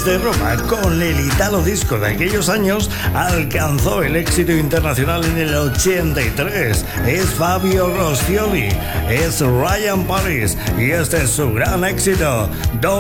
de Roma, con el italo disco de aquellos años, alcanzó el éxito internacional en el 83. Es Fabio Roscioli, es Ryan Paris y este es su gran éxito.